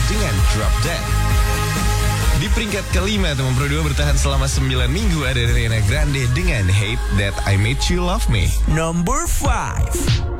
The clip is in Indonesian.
dengan Drop Dead. Di peringkat kelima, nomor 2 bertahan selama 9 minggu ada Ariana Grande dengan Hate That I Made You Love Me. Number 5.